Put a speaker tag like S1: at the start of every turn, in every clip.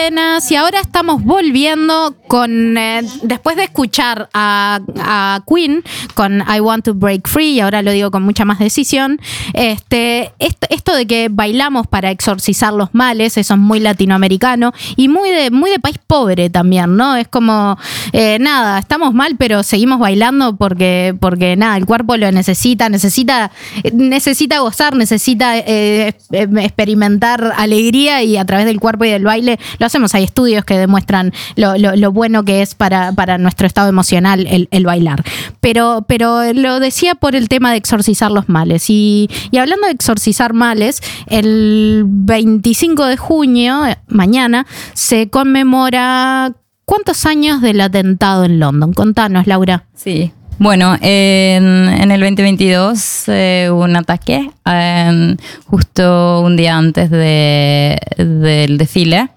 S1: buenas. Y ahora estamos volviendo con, después de escuchar a Queen con I Want to Break Free, y ahora lo digo con mucha más decisión, esto de que bailamos para exorcizar los males, eso es muy latinoamericano y muy de país pobre también, ¿no? Es como, nada, estamos mal, pero seguimos bailando porque nada, el cuerpo lo necesita gozar, necesita experimentar alegría, y a través del cuerpo y del baile lo hacemos. Hay estudios que demuestran lo bueno que es para nuestro estado emocional el bailar. Pero lo decía por el tema de exorcizar los males. Y hablando de exorcizar males, el 25 de junio, mañana, se conmemora ¿cuántos años del atentado en London? Contanos, Laura.
S2: Sí. Bueno, en el 2022 hubo un ataque justo un día antes del desfile.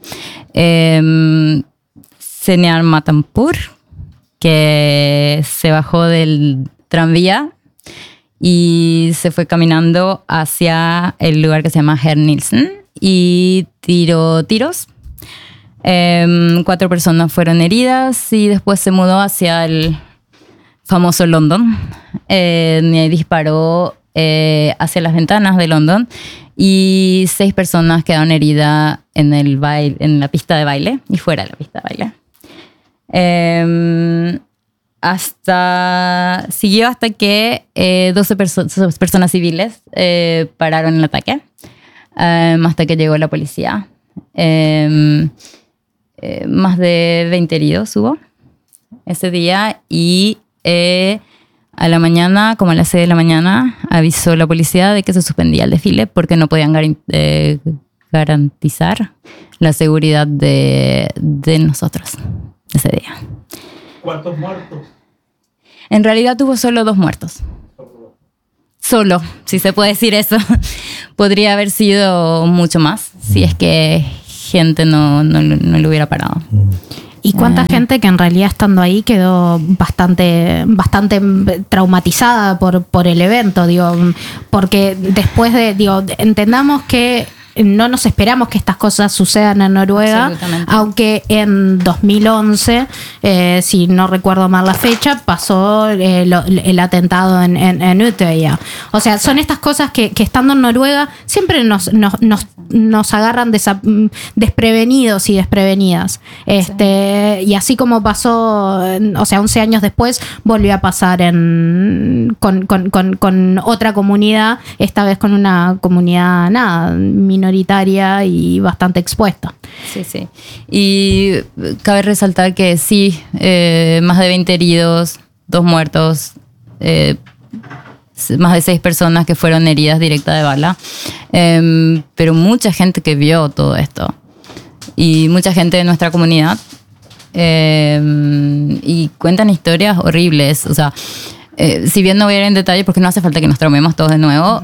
S2: Señor Matampur, que se bajó del tranvía y se fue caminando hacia el lugar que se llama Herr Nielsen y tiró tiros. 4 personas fueron heridas y después se mudó hacia el famoso London, y disparó hacia las ventanas de London, y 6 personas quedaron heridas en la pista de baile y fuera de la pista de baile. Siguió hasta que 12 personas civiles pararon el ataque, hasta que llegó la policía. Más de 20 heridos hubo ese día, y a la mañana, como a las 6 de la mañana, avisó la policía de que se suspendía el desfile porque no podían garantizar la seguridad de nosotros ese día.
S3: ¿Cuántos muertos?
S2: En realidad tuvo solo 2 muertos. Solo, si se puede decir eso. Podría haber sido mucho más si es que gente no lo hubiera parado.
S1: ¿Y cuánta gente que en realidad estando ahí quedó bastante traumatizada por el evento? Digo, porque después entendamos que no nos esperamos que estas cosas sucedan en Noruega, aunque en 2011, si no recuerdo mal la fecha, pasó el atentado en Utøya. O sea, son estas cosas que estando en Noruega siempre nos agarran desprevenidos y desprevenidas. Y así como pasó, 11 años después, volvió a pasar con otra comunidad, esta vez con una comunidad minoritaria y bastante expuesta.
S2: Sí, sí. Y cabe resaltar que sí, más de 20 heridos, 2 muertos, más de 6 personas que fueron heridas directa de bala, pero mucha gente que vio todo esto, y mucha gente de nuestra comunidad, y cuentan historias horribles. O sea, si bien no voy a ir en detalle porque no hace falta que nos traumemos todos de nuevo,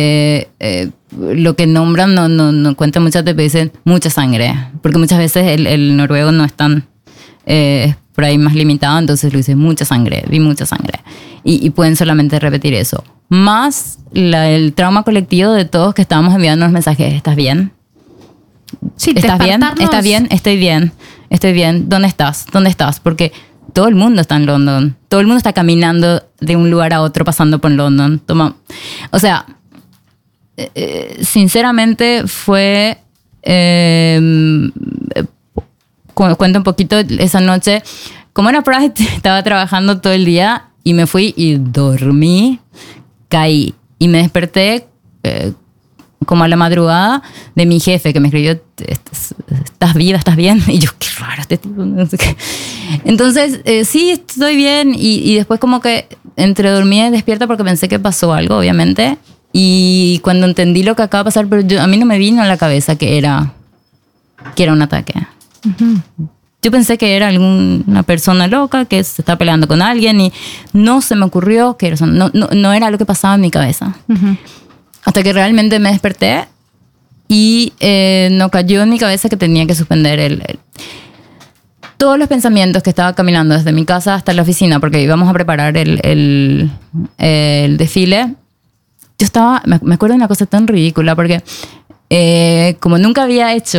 S2: lo que nombran no cuentan muchas veces, dicen mucha sangre, porque muchas veces el noruego no es tan por ahí más limitado, entonces lo dicen mucha sangre, vi mucha sangre, y pueden solamente repetir eso, más el trauma colectivo de todos que estábamos enviando los mensajes. ¿Estás bien?
S1: Sí,
S2: ¿Estás bien? ¿Estás bien? Estoy bien. ¿Dónde estás? Porque todo el mundo está en London. Todo el mundo está caminando de un lugar a otro, pasando por London. O sea, sinceramente fue... cuento un poquito esa noche. Como era Pride, estaba trabajando todo el día y me fui y dormí, caí. Y me desperté... como a la madrugada de mi jefe que me escribió: ¿estás viva? ¿Estás bien? Y yo, qué raro este tipo, no sé qué. Entonces, sí, estoy bien, y después como que entre dormida y despierta porque pensé que pasó algo, obviamente, y cuando entendí lo que acaba de pasar, pero a mí no me vino a la cabeza que era un ataque. Uh-huh. Yo pensé que era alguna persona loca que se está peleando con alguien, y no se me ocurrió que no era lo que pasaba en mi cabeza. Uh-huh. Hasta que realmente me desperté y no cayó en mi cabeza que tenía que suspender todos los pensamientos que estaba caminando desde mi casa hasta la oficina, porque íbamos a preparar el desfile. Yo me acuerdo de una cosa tan ridícula, porque como nunca había hecho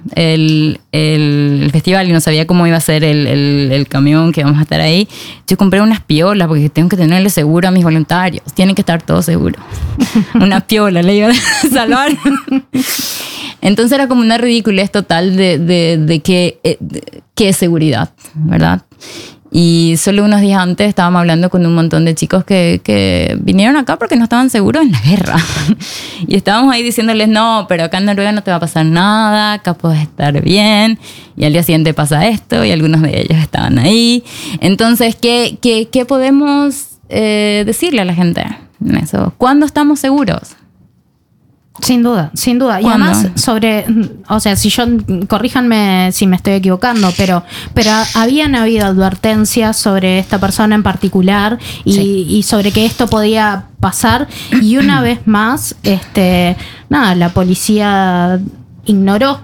S2: el festival y no sabía cómo iba a ser el camión que vamos a estar ahí, yo compré unas piolas porque tengo que tenerle seguro a mis voluntarios. Tienen que estar todos seguros. Una piola le iba a salvar. Entonces era como una ridiculez total de qué es seguridad, ¿verdad? Y solo unos días antes estábamos hablando con un montón de chicos que vinieron acá porque no estaban seguros en la guerra. Y estábamos ahí diciéndoles, no, pero acá en Noruega no te va a pasar nada, acá puedes estar bien. Y al día siguiente pasa esto y algunos de ellos estaban ahí. Entonces, ¿qué podemos decirle a la gente en eso? ¿Cuándo estamos seguros?
S1: Sin duda, sin duda. Y además o sea, corríjanme si me estoy equivocando, pero habían habido advertencias sobre esta persona en particular y sobre que esto podía pasar. Y una vez más, la policía ignoró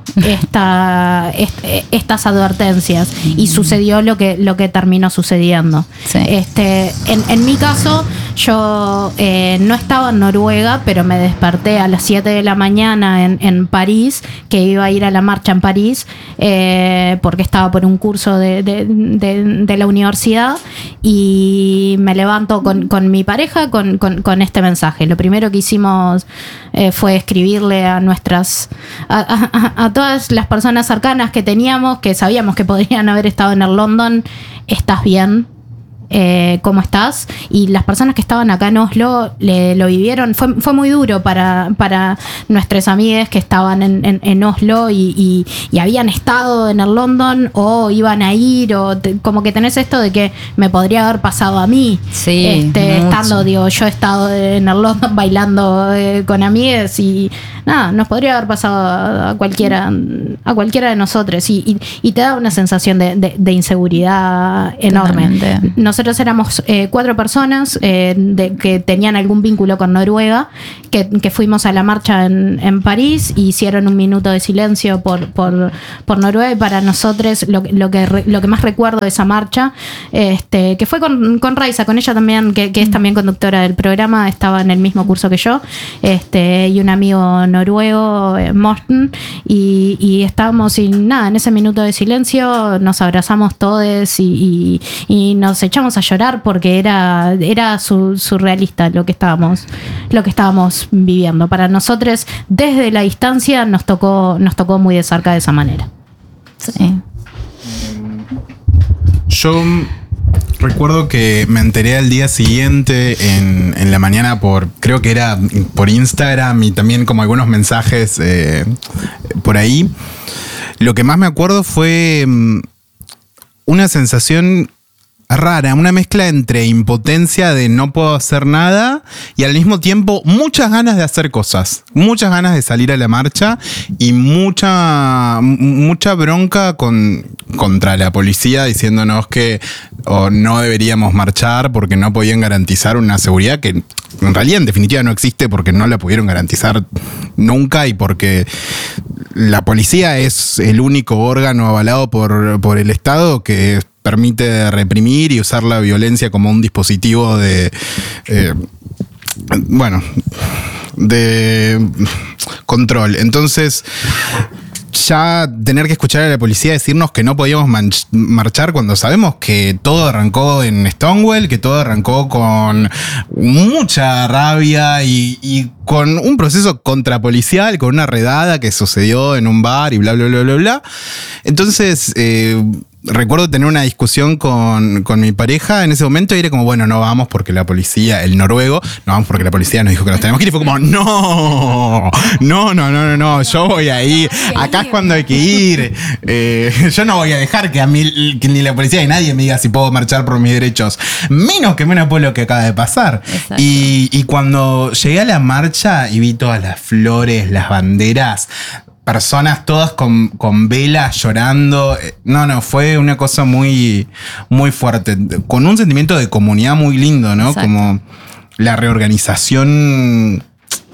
S1: estas advertencias y sucedió lo que terminó sucediendo.
S2: Sí.
S1: En mi caso, yo no estaba en Noruega, pero me desperté a las 7 de la mañana en París, que iba a ir a la marcha en París, porque estaba por un curso de la universidad, y me levanto con mi pareja con este mensaje. Lo primero que hicimos fue escribirle a todas las personas cercanas que teníamos, que sabíamos que podrían haber estado en el London. ¿Estás bien? ¿Cómo estás? Y las personas que estaban acá en Oslo lo vivieron. Fue muy duro para nuestras amigas que estaban en Oslo y habían estado en el London o iban a ir, como que tenés esto de que me podría haber pasado a mí.
S2: Sí,
S1: estando, yo he estado en el London bailando con amigas y nada, nos podría haber pasado a cualquiera de nosotros y te da una sensación de inseguridad enorme.
S2: Totalmente.
S1: Nosotros éramos 4 personas que tenían algún vínculo con Noruega, que fuimos a la marcha en París y hicieron un minuto de silencio por Noruega. Y para nosotros lo que más recuerdo de esa marcha, que fue con Raiza, con ella también, que es también conductora del programa, estaba en el mismo curso que yo, y un amigo noruego, Morten, y estábamos en ese minuto de silencio nos abrazamos todos y nos echamos a llorar porque era surrealista lo que estábamos viviendo. Para nosotros, desde la distancia, nos tocó muy de cerca de esa manera.
S2: Sí.
S4: Yo recuerdo que me enteré al día siguiente en la mañana creo que era por Instagram y también como algunos mensajes por ahí. Lo que más me acuerdo fue una sensación rara, una mezcla entre impotencia de no puedo hacer nada y al mismo tiempo muchas ganas de hacer cosas, muchas ganas de salir a la marcha y mucha bronca contra la policía diciéndonos que no deberíamos marchar porque no podían garantizar una seguridad que en realidad en definitiva no existe porque no la pudieron garantizar nunca y porque la policía es el único órgano avalado por el Estado que permite reprimir y usar la violencia como un dispositivo de control. Entonces, ya tener que escuchar a la policía decirnos que no podíamos marchar cuando sabemos que todo arrancó en Stonewall, que todo arrancó con mucha rabia y con un proceso contrapolicial, con una redada que sucedió en un bar y bla, bla, bla, bla, bla. Entonces, recuerdo tener una discusión con mi pareja en ese momento y era como, bueno, no vamos porque la policía, el noruego, no vamos porque la policía nos dijo que nos tenemos que ir. Y fue como, no, yo voy a ir, acá es cuando hay que ir. Yo no voy a dejar que a mí, que ni la policía ni nadie me diga si puedo marchar por mis derechos, menos por lo que acaba de pasar. Y cuando llegué a la marcha y vi todas las flores, las banderas, personas todas con velas llorando. No, fue una cosa muy, muy fuerte, con un sentimiento de comunidad muy lindo, ¿no? Exacto. Como la reorganización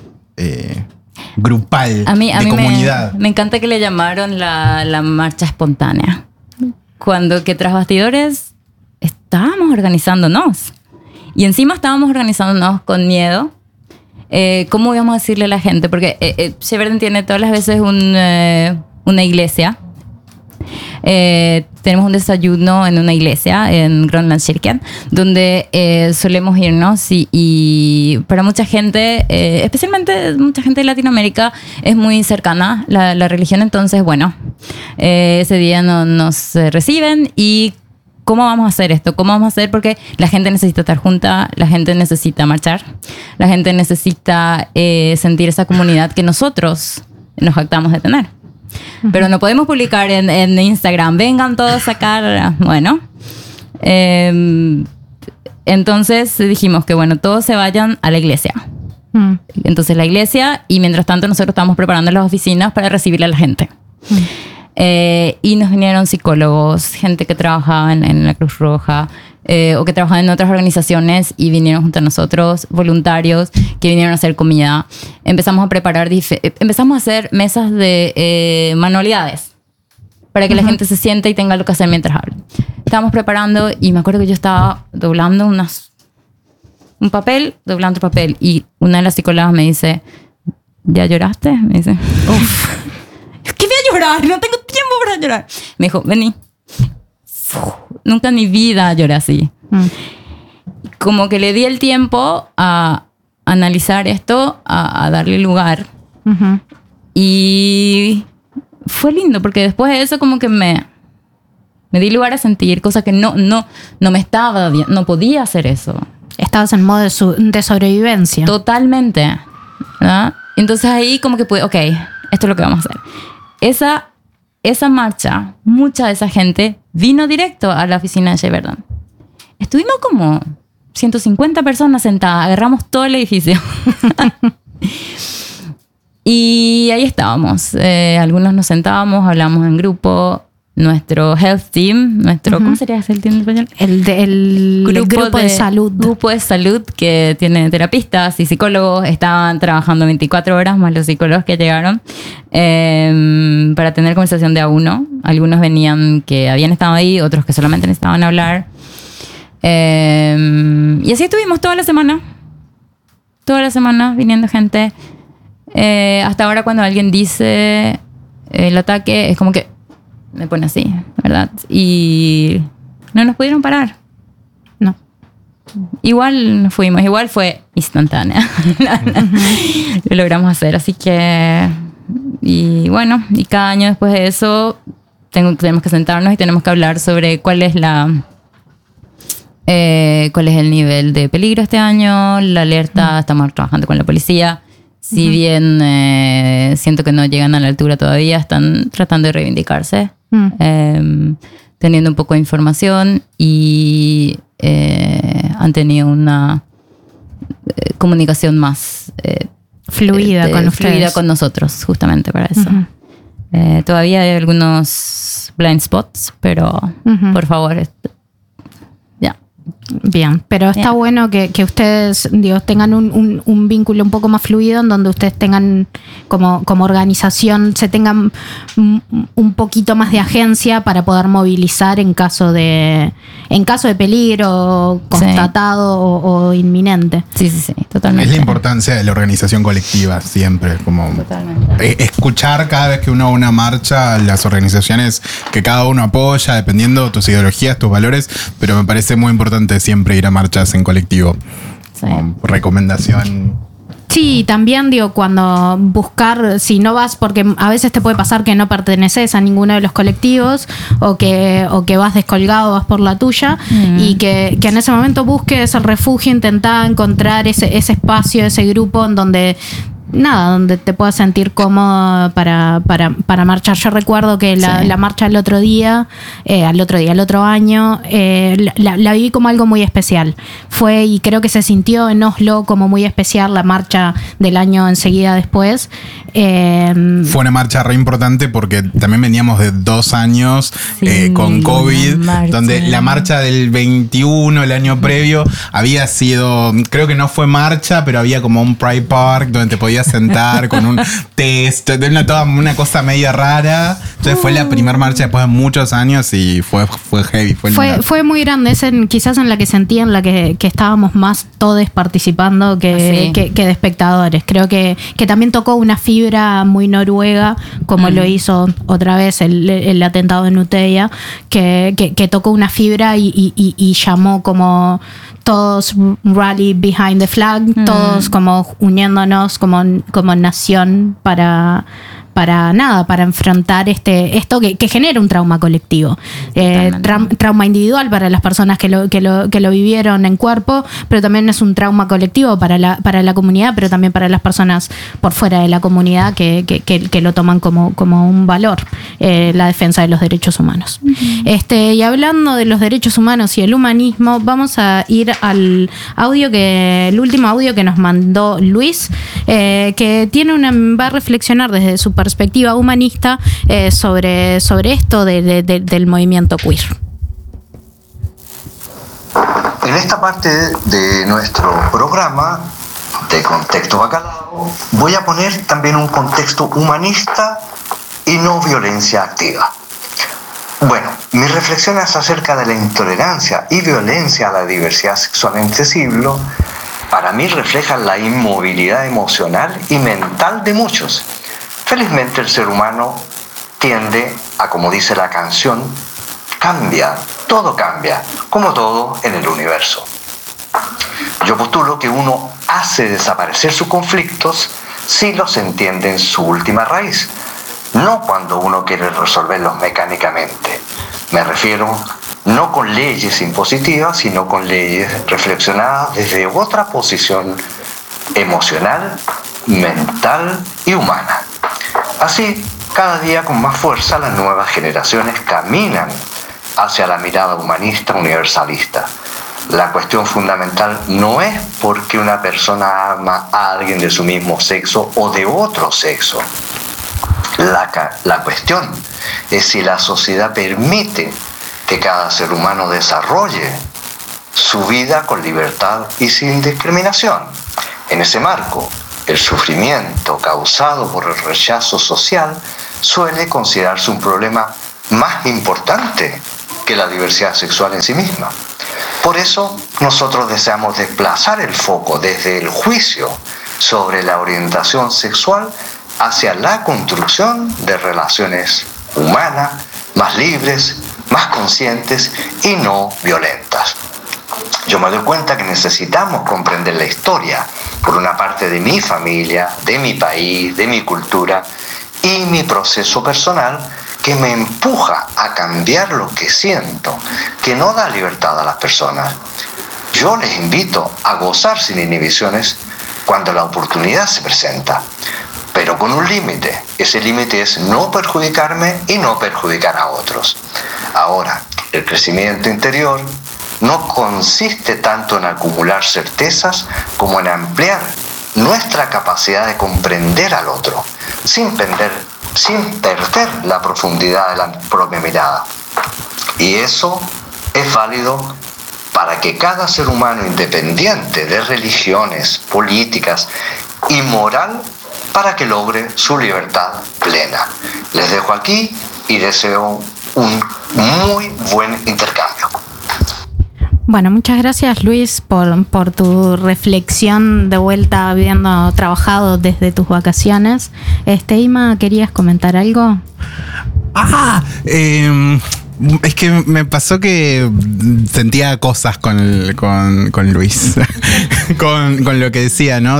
S4: grupal de comunidad.
S2: Me encanta que le llamaron la marcha espontánea. Cuando que tras bastidores estábamos organizándonos. Y encima estábamos organizándonos con miedo. ¿Cómo íbamos a decirle a la gente? Porque Shepherden tiene todas las veces una iglesia. Tenemos un desayuno en una iglesia en Grønlandskirken, donde solemos irnos y para mucha gente, especialmente mucha gente de Latinoamérica, es muy cercana la religión. Entonces, bueno, ese día nos reciben. ¿Y cómo vamos a hacer esto? ¿Cómo vamos a hacer? Porque la gente necesita estar junta, la gente necesita marchar, la gente necesita sentir esa comunidad que nosotros nos jactamos de tener. Pero no podemos publicar en Instagram, vengan todos a sacar. Bueno, entonces dijimos que bueno, todos se vayan a la iglesia. Entonces la iglesia, y mientras tanto nosotros estábamos preparando las oficinas para recibir a la gente. Y nos vinieron psicólogos, gente que trabajaba en la Cruz Roja, o que trabajaban en otras organizaciones y vinieron junto a nosotros, voluntarios que vinieron a hacer comida. Empezamos a preparar, empezamos a hacer mesas de manualidades para que la gente se siente y tenga algo que hacer mientras habla. Estábamos preparando y me acuerdo que yo estaba doblando un papel, doblando otro papel, y una de las psicólogas me dice, ¿ya lloraste? Me dice, uff, ¿qué voy a llorar? No tengo tiempo para llorar. Me dijo, vení. Nunca en mi vida lloré así. Como que le di el tiempo a analizar esto, a darle lugar. Y fue lindo, porque después de eso como que me di lugar a sentir cosas que no me estaba bien, no podía hacer eso.
S1: Estabas en modo de sobrevivencia.
S2: Totalmente, ¿verdad? Entonces ahí como que pude, ok, esto es lo que vamos a hacer. Esa marcha, mucha de esa gente vino directo a la oficina de Shepherton. Estuvimos como 150 personas sentadas, agarramos todo el edificio. Y ahí estábamos. Algunos nos sentábamos, hablamos en grupo. Nuestro health team, ¿cómo sería ese team en español?
S1: El grupo de salud.
S2: Grupo de salud que tiene terapistas y psicólogos, estaban trabajando 24 horas más los psicólogos que llegaron para tener conversación de a uno. Algunos venían que habían estado ahí, otros que solamente necesitaban hablar. Y así estuvimos toda la semana viniendo gente. Hasta ahora cuando alguien dice el ataque, es como que me pone así, ¿verdad? Y no nos pudieron parar.
S1: No.
S2: Igual nos fuimos, igual fue instantánea. Lo logramos hacer, así que... Y bueno, y cada año después de eso tenemos que sentarnos y tenemos que hablar sobre cuál es el nivel de peligro este año, la alerta. Estamos trabajando con la policía. Si bien siento que no llegan a la altura todavía, están tratando de reivindicarse, teniendo un poco de información y han tenido una comunicación más
S1: fluida
S2: con nosotros, justamente para eso. Todavía hay algunos blind spots, pero por favor, ya.
S1: Bien, pero está bueno que ustedes, digo, tengan un vínculo un poco más fluido, en donde ustedes tengan como organización, se tengan un poquito más de agencia para poder movilizar en caso de peligro constatado o inminente.
S2: Sí, totalmente.
S4: Es la importancia de la organización colectiva siempre, como escuchar cada vez que uno va a una marcha las organizaciones que cada uno apoya, dependiendo de tus ideologías, tus valores, pero me parece muy importante siempre ir a marchas en colectivo. Como recomendación.
S1: Sí, también digo, cuando buscar, si no vas, porque a veces te puede pasar que no perteneces a ninguno de los colectivos o que vas descolgado, vas por la tuya, y que en ese momento busques el refugio, intentá encontrar ese espacio, ese grupo en donde donde te puedas sentir cómodo para marchar. Yo recuerdo que la marcha al otro año, la viví como algo muy especial. Fue, y creo que se sintió en Oslo como muy especial la marcha del año enseguida después.
S4: Fue una marcha re importante porque también veníamos de 2 años con COVID, donde la marcha del 21, el año previo, había sido, creo que no fue marcha, pero había como un Pride Park donde te podías podía sentar con un test, toda una cosa medio rara. Entonces fue la primera marcha después de muchos años y fue heavy.
S1: Fue muy grande, quizás en la que sentí, en la que estábamos más todos participando que de espectadores. Creo que también tocó una fibra muy noruega, como lo hizo otra vez el atentado en Utøya, que tocó una fibra y llamó como todos rally behind the flag, todos como uniéndonos como nación para enfrentar esto que genera un trauma colectivo, trauma individual para las personas que lo vivieron en cuerpo, pero también es un trauma colectivo para la comunidad, pero también para las personas por fuera de la comunidad que lo toman como un valor, la defensa de los derechos humanos. Y hablando de los derechos humanos y el humanismo, vamos a ir al el último audio que nos mandó Luis, que va a reflexionar desde su perspectiva humanista sobre esto del movimiento queer.
S5: En esta parte de nuestro programa de Contexto Bacalao voy a poner también un contexto humanista y no violencia activa. Bueno, mi reflexión es acerca de la intolerancia y violencia a la diversidad sexual en este siglo. Para mí reflejan la inmovilidad emocional y mental de muchos. Felizmente el ser humano tiende a, como dice la canción, cambia, como todo en el universo. Yo postulo que uno hace desaparecer sus conflictos si los entiende en su última raíz, no cuando uno quiere resolverlos mecánicamente. Me refiero no con leyes impositivas, sino con leyes reflexionadas desde otra posición emocional, mental y humana. Así, cada día con más fuerza las nuevas generaciones caminan hacia la mirada humanista universalista. La cuestión fundamental no es porque una persona ama a alguien de su mismo sexo o de otro sexo. La cuestión es si la sociedad permite que cada ser humano desarrolle su vida con libertad y sin discriminación. En ese marco, el sufrimiento causado por el rechazo social suele considerarse un problema más importante que la diversidad sexual en sí misma. Por eso, nosotros deseamos desplazar el foco desde el juicio sobre la orientación sexual hacia la construcción de relaciones humanas, más libres, más conscientes y no violentas. Yo me doy cuenta que necesitamos comprender la historia, por una parte de mi familia, de mi país, de mi cultura y mi proceso personal, que me empuja a cambiar lo que siento, que no da libertad a las personas. Yo les invito a gozar sin inhibiciones cuando la oportunidad se presenta, pero con un límite. Ese límite es no perjudicarme y no perjudicar a otros. Ahora, el crecimiento interior no consiste tanto en acumular certezas como en ampliar nuestra capacidad de comprender al otro, sin perder la profundidad de la propia mirada. Y eso es válido para que cada ser humano, independiente de religiones, políticas y moral, para que logre su libertad plena. Les dejo aquí y deseo un muy buen intercambio.
S1: Bueno, muchas gracias, Luis, por tu reflexión de vuelta habiendo trabajado desde tus vacaciones. Ima, ¿querías comentar algo?
S4: Es que me pasó que sentía cosas con Luis, con lo que decía, ¿no?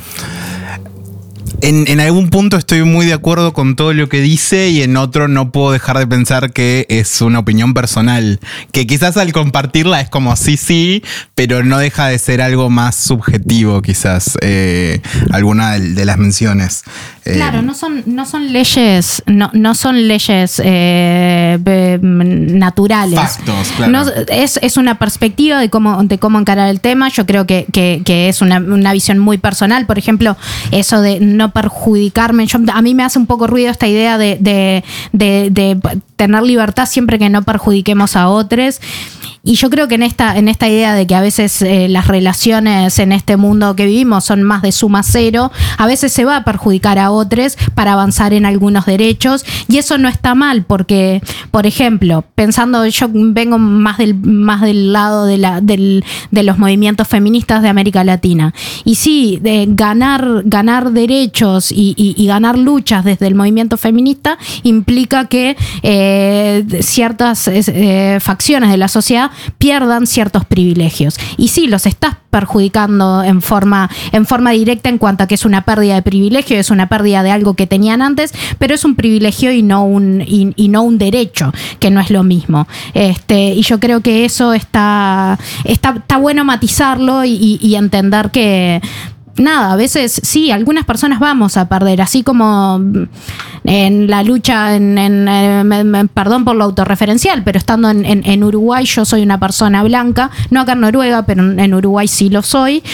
S4: En algún punto estoy muy de acuerdo con todo lo que dice y en otro no puedo dejar de pensar que es una opinión personal, que quizás al compartirla es como sí, pero no deja de ser algo más subjetivo quizás, alguna de las menciones.
S1: Claro, no son leyes, no son leyes naturales.
S4: Factos, claro.
S1: No, es una perspectiva de cómo encarar el tema. Yo creo que es una visión muy personal. Por ejemplo, eso de no perjudicarme. A mí me hace un poco ruido esta idea de tener libertad siempre que no perjudiquemos a otros. Y yo creo que en esta idea de que a veces las relaciones en este mundo que vivimos son más de suma cero, a veces se va a perjudicar a otros para avanzar en algunos derechos, y eso no está mal porque, por ejemplo, pensando, yo vengo más del lado de los movimientos feministas de América Latina, y sí, ganar derechos y ganar luchas desde el movimiento feminista implica que ciertas facciones de la sociedad pierdan ciertos privilegios. Y sí, los estás perjudicando en forma directa en cuanto a que es una pérdida de privilegio, es una pérdida de algo que tenían antes, pero es un privilegio y no un derecho, que no es lo mismo. Y yo creo que eso está bueno matizarlo y entender que nada, a veces sí, algunas personas vamos a perder, así como en la lucha, perdón por lo autorreferencial, pero estando en Uruguay, yo soy una persona blanca, no acá en Noruega, pero en Uruguay sí lo soy,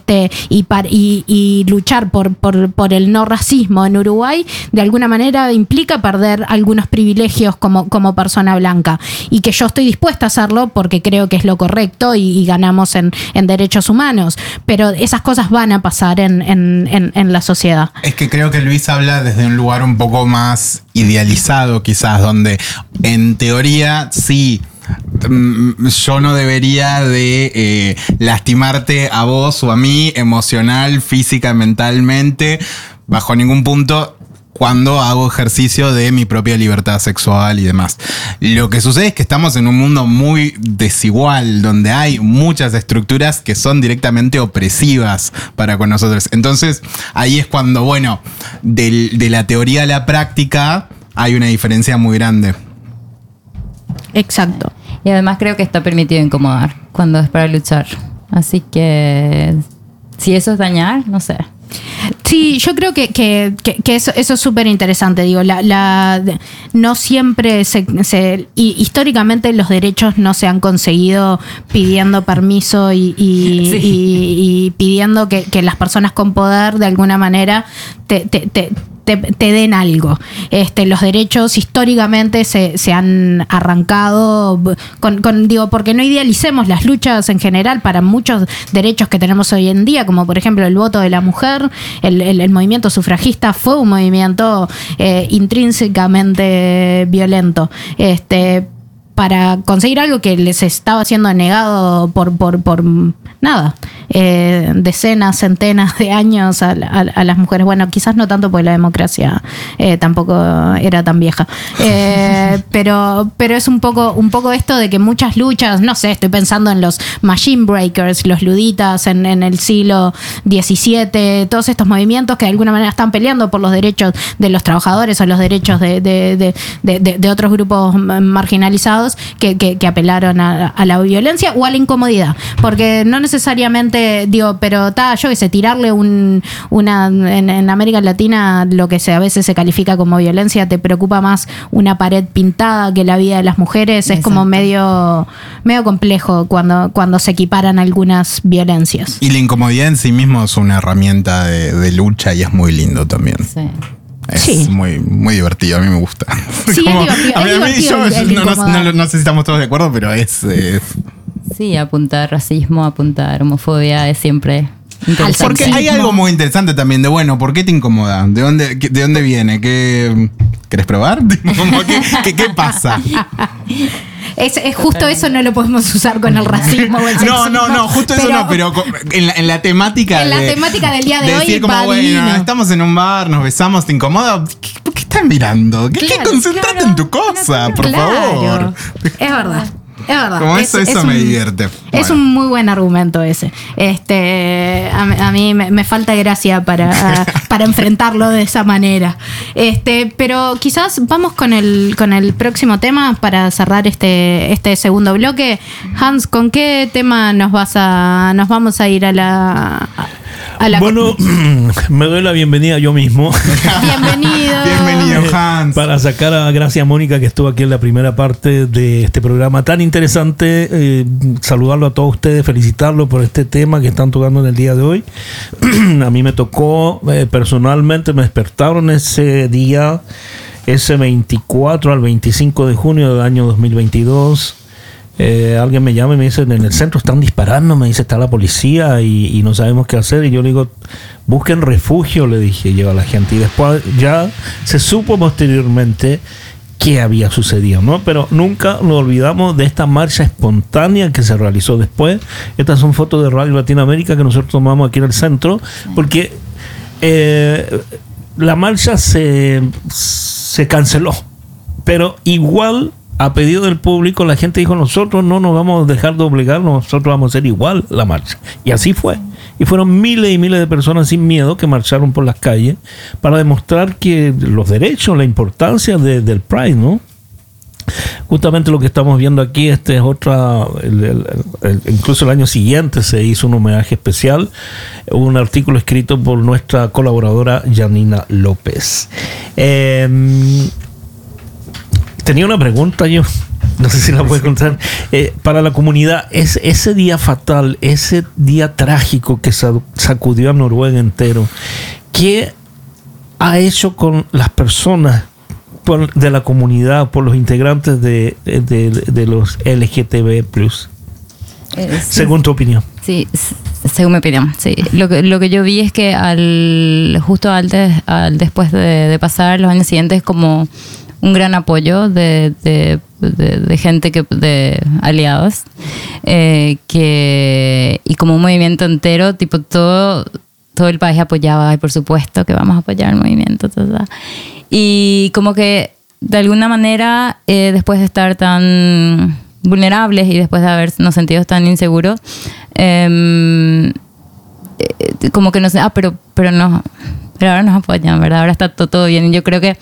S1: y luchar por el no racismo en Uruguay, de alguna manera implica perder algunos privilegios como persona blanca, y que yo estoy dispuesta a hacerlo porque creo que es lo correcto y ganamos en derechos humanos, pero esas cosas van a pasar en la sociedad.
S4: Es que creo que Luis habla desde un lugar un poco más idealizado, quizás, donde en teoría sí, yo no debería de lastimarte a vos o a mí emocional, física, mentalmente, bajo ningún punto, cuando hago ejercicio de mi propia libertad sexual y demás. Lo que sucede es que estamos en un mundo muy desigual, donde hay muchas estructuras que son directamente opresivas para con nosotros. Entonces, ahí es cuando, bueno, de la teoría a la práctica hay una diferencia muy grande.
S1: Exacto.
S2: Y además creo que está permitido incomodar cuando es para luchar. Así que si eso es dañar, no sé.
S1: Sí, yo creo que eso es súper interesante. Digo, no siempre históricamente los derechos no se han conseguido pidiendo permiso y pidiendo que las personas con poder de alguna manera te den algo. Los derechos históricamente se han arrancado digo, porque no idealicemos las luchas en general para muchos derechos que tenemos hoy en día, como por ejemplo el voto de la mujer. El movimiento sufragista fue un movimiento intrínsecamente violento. Para conseguir algo que les estaba siendo negado por nada, decenas, centenas de años a las mujeres. Bueno, quizás no tanto porque la democracia tampoco era tan vieja, pero es un poco esto de que muchas luchas, no sé, estoy pensando en los machine breakers, los luditas en el siglo XVII, todos estos movimientos que de alguna manera están peleando por los derechos de los trabajadores o los derechos de otros grupos marginalizados que apelaron a la violencia o a la incomodidad, porque no necesariamente, digo, pero yo que sé, tirarle en América Latina lo que a veces se califica como violencia, te preocupa más una pared pintada que la vida de las mujeres. Exacto. Es como medio complejo cuando se equiparan algunas violencias.
S4: Y la incomodidad en sí mismo es una herramienta de lucha y es muy lindo también. Sí. Es muy, muy divertido, a mí me gusta.
S1: Sí, como, es divertido.
S4: No sé si estamos todos de acuerdo, pero es...
S2: Sí, apuntar racismo, apuntar homofobia es siempre interesante.
S4: Porque hay algo muy interesante también de, bueno, ¿por qué te incomoda? ¿De dónde viene? ¿Querés probar? ¿Qué pasa?
S1: Es justo eso no lo podemos usar con el racismo o el sexismo.
S4: No, justo eso no, pero en la temática
S1: temática del día de hoy,
S4: decir como, bueno, estamos en un bar, nos besamos, ¿te incomoda? ¿Por qué estás mirando? Concentrate en tu cosa, por favor.
S1: Es verdad. Es verdad.
S4: Como eso me divierte.
S1: Es
S4: bueno.
S1: Un muy buen argumento ese. A mí me falta gracia para enfrentarlo de esa manera. Pero quizás vamos con el próximo tema para cerrar este segundo bloque. Hans, ¿con qué tema nos vamos a ir a la
S6: bueno, me doy la bienvenida yo mismo.
S1: Bienvenido,
S4: Hans.
S6: Para sacar a Gracia Mónica, que estuvo aquí en la primera parte de este programa tan interesante. Saludarlo a todos ustedes, felicitarlo por este tema que están tocando en el día de hoy. A mí me tocó, personalmente, me despertaron ese día, ese 24 al 25 de junio del año 2022. alguien me llama y me dice, en el centro están disparando, me dice, está la policía y no sabemos qué hacer. Y yo le digo, busquen refugio, le dije yo a la gente. Y después ya se supo posteriormente qué había sucedido, ¿no? Pero nunca nos olvidamos de esta marcha espontánea que se realizó después. Estas son fotos de Radio Latinoamérica que nosotros tomamos aquí en el centro, porque la marcha se canceló, pero igual, a pedido del público, la gente dijo, nosotros no nos vamos a dejar de obligar, nosotros vamos a hacer igual la marcha. Y así fue. Y fueron miles y miles de personas sin miedo que marcharon por las calles para demostrar que los derechos, la importancia del Pride, ¿no? Justamente lo que estamos viendo aquí, este es otra, incluso el año siguiente se hizo un homenaje especial, un artículo escrito por nuestra colaboradora Janina López. Tenía una pregunta yo, no sé si la puede contar. Para la comunidad, ese día fatal, ese día trágico que sacudió a Noruega entero, ¿qué ha hecho con las personas de la comunidad, por los integrantes de los LGTB+? Según tu opinión.
S2: Sí, según mi opinión, sí. Lo que yo vi es que justo después de pasar los años siguientes, como un gran apoyo de gente de aliados, y como un movimiento entero, tipo todo el país apoyaba, y por supuesto que vamos a apoyar el movimiento, todo. Y como que de alguna manera, después de estar tan vulnerables y después de habernos sentido tan inseguros, como que no sé, pero ahora nos apoyan, ¿verdad? Ahora está todo bien. Y yo creo que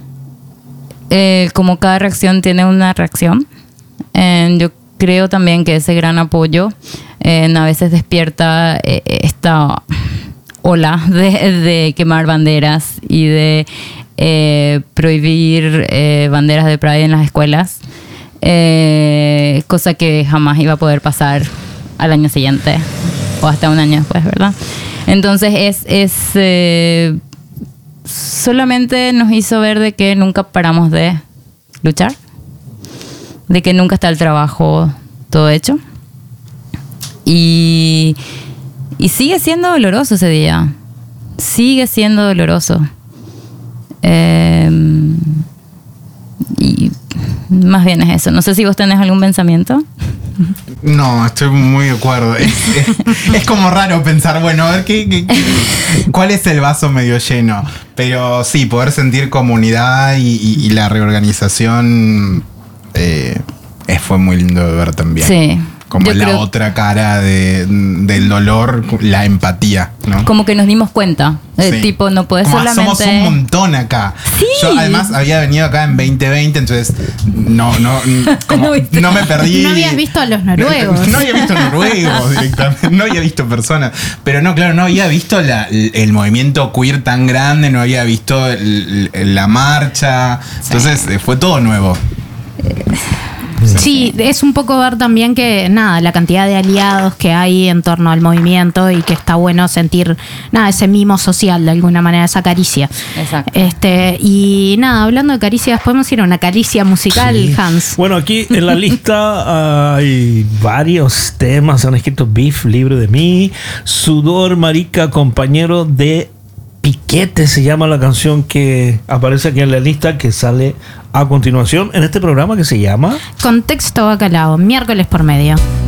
S2: como cada reacción tiene una reacción, yo creo también que ese gran apoyo a veces despierta esta ola de quemar banderas y de prohibir banderas de Pride en las escuelas, cosa que jamás iba a poder pasar al año siguiente o hasta un año después, ¿verdad? Entonces solamente nos hizo ver de que nunca paramos de luchar, de que nunca está el trabajo todo hecho, y sigue siendo doloroso ese día, sigue siendo doloroso, y más bien es eso. No sé si vos tenés algún pensamiento.
S4: No, estoy muy de acuerdo. Es como raro pensar, bueno, a ver cuál es el vaso medio lleno. Pero sí, poder sentir comunidad y la reorganización fue muy lindo de ver también.
S2: Sí.
S4: Como la otra cara del dolor, la empatía, ¿no?
S2: Como que nos dimos cuenta.
S4: Sí.
S2: Tipo, no puedes
S4: como
S2: solamente...
S4: somos un montón acá.
S2: Sí.
S4: Yo además había venido acá en 2020, entonces no me perdí.
S1: No habías visto a los noruegos.
S4: No había visto noruegos directamente, no había visto personas. Pero no, claro, no había visto el movimiento queer tan grande, no había visto la marcha. Entonces fue todo nuevo.
S1: Sí, es un poco ver también que, nada, la cantidad de aliados que hay en torno al movimiento y que está bueno sentir, nada, ese mimo social de alguna manera, esa caricia.
S2: Exacto.
S1: Y nada, hablando de caricias, podemos ir a una caricia musical, sí. Hans.
S6: Bueno, aquí en la lista hay varios temas. Han escrito Beef, Libre de Mí, Sudor, Marica, Compañero de Piquete, se llama la canción que aparece aquí en la lista, que sale a continuación en este programa que se llama
S1: Contexto Bacalao, miércoles por medio.